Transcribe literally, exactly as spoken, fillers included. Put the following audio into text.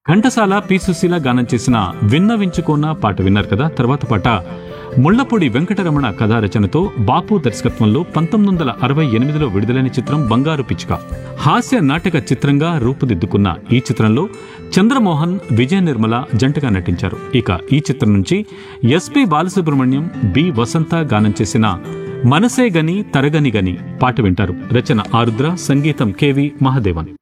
Ghantasala P Susheela గానం చేసిన విన్నవించుకోన పాట విన్నారు కదా. తర్వాత పాట ముళ్లపూడి వెంకటరమణ కథా రచనతో బాపు దర్శకత్వంలో పంతొమ్మిది వందల అరవై ఎనిమిదిలో విడుదలైన చిత్రం బంగారు పిచ్చుక. హాస్య నాటక చిత్రంగా రూపుదిద్దుకున్న ఈ చిత్రంలో చంద్రమోహన్, విజయ నిర్మల జంటగా నటించారు. ఇక ఈ చిత్రం నుంచి ఎస్పి బాలసుబ్రహ్మణ్యం, బి వసంత గానం చేసిన మనసే గని తరగని గని పాట వింటారు. రచన ఆరుద్ర, సంగీతం కెవి మహాదేవన్.